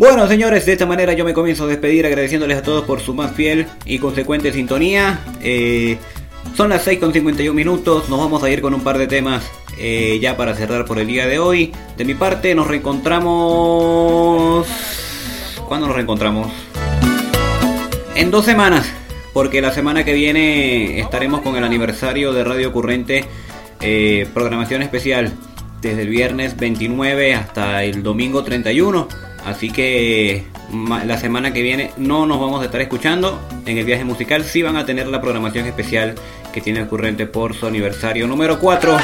Bueno, señores, de esta manera yo me comienzo a despedir agradeciéndoles a todos por su más fiel y consecuente sintonía. Son las 6:51 minutos, nos vamos a ir con un par de temas ya para cerrar por el día de hoy. De mi parte nos reencontramos... ¿Cuándo nos reencontramos? En 2 semanas, porque la semana que viene estaremos con el aniversario de Radio Ocurrente, programación especial desde el viernes 29 hasta el domingo 31. Así que la semana que viene no nos vamos a estar escuchando en el viaje musical. Sí van a tener la programación especial que tiene Ocurrente por su aniversario número 4.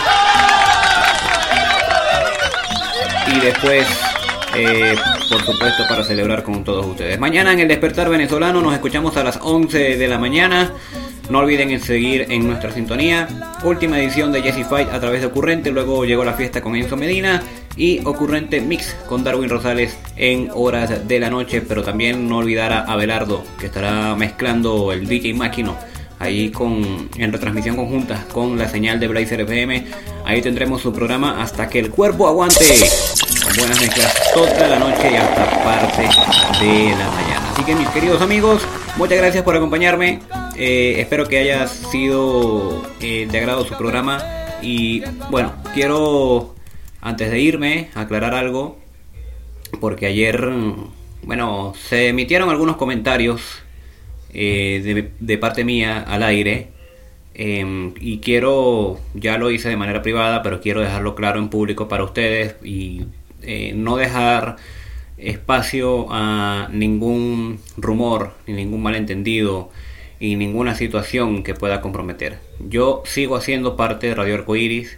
Y después, por supuesto, para celebrar con todos ustedes. Mañana en el Despertar Venezolano nos escuchamos a las 11 de la mañana. No olviden seguir en nuestra sintonía. Última edición de Jesse Fight a través de Ocurrente. Luego llegó la fiesta con Enzo Medina. Y Ocurrente Mix con Darwin Rosales en horas de la noche. Pero también no olvidar a Abelardo, que estará mezclando el DJ Máquino ahí en retransmisión conjunta con la señal de Blazer FM. Ahí tendremos su programa Hasta que el cuerpo aguante, con buenas mezclas toda la noche y hasta parte de la mañana. Así que, mis queridos amigos, muchas gracias por acompañarme. Espero que haya sido de agrado su programa. Y bueno, quiero, antes de irme, aclarar algo, porque ayer, bueno, se emitieron algunos comentarios de parte mía al aire, y quiero, ya lo hice de manera privada, pero quiero dejarlo claro en público para ustedes y no dejar espacio a ningún rumor, ni ningún malentendido y ninguna situación que pueda comprometer. Yo sigo haciendo parte de Radio Arcoiris.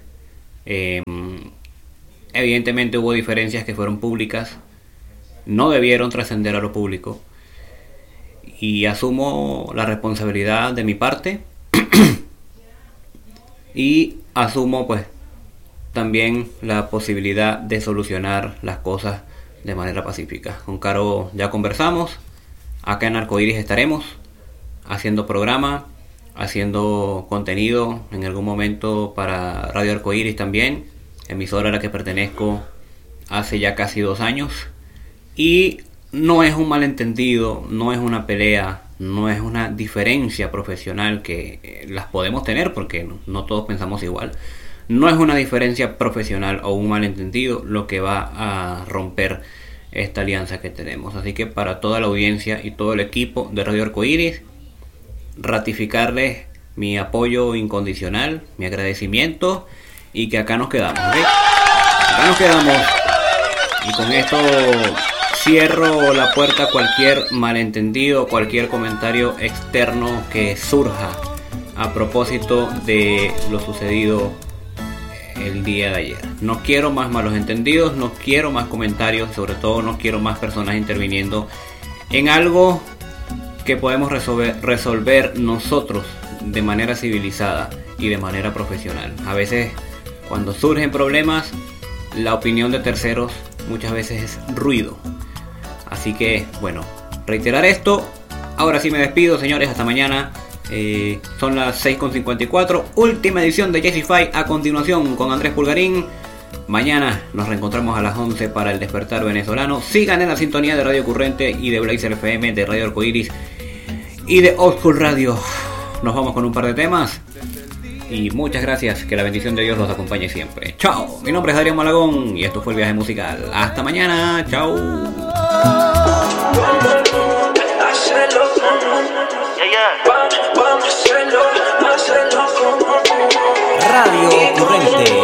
Evidentemente hubo diferencias que fueron públicas, no debieron trascender a lo público, y asumo la responsabilidad de mi parte y asumo pues también la posibilidad de solucionar las cosas de manera pacífica. Con Caro ya conversamos, acá en Arcoiris estaremos haciendo programa, haciendo contenido en algún momento para Radio Arcoiris también, emisora a la que pertenezco hace ya casi 2 años. Y no es un malentendido, no es una pelea, no es una diferencia profesional, que las podemos tener porque no todos pensamos igual. No es una diferencia profesional o un malentendido lo que va a romper esta alianza que tenemos. Así que para toda la audiencia y todo el equipo de Radio Arcoiris, ratificarles mi apoyo incondicional, mi agradecimiento, y que acá nos quedamos, ¿ok? Acá nos quedamos. Y con esto cierro la puerta a cualquier malentendido, cualquier comentario externo que surja a propósito de lo sucedido el día de ayer. No quiero más malos entendidos, no quiero más comentarios, sobre todo no quiero más personas interviniendo en algo que podemos resolver nosotros de manera civilizada y de manera profesional. A veces, cuando surgen problemas, la opinión de terceros muchas veces es ruido. Así que, bueno, reiterar esto. Ahora sí me despido, señores, hasta mañana. Son las 6:54. Última edición de Jesse Fight a continuación con Andrés Pulgarín. Mañana nos reencontramos a las 11 para el Despertar Venezolano. Sigan en la sintonía de Radio Ocurrente y de Blazer FM, de Radio Arcoiris y de Old School Radio. Nos vamos con un par de temas. Y muchas gracias, que la bendición de Dios los acompañe siempre. Chao, mi nombre es Adrián Malagón y esto fue el viaje musical. Hasta mañana, chao. Radio Ocurrente.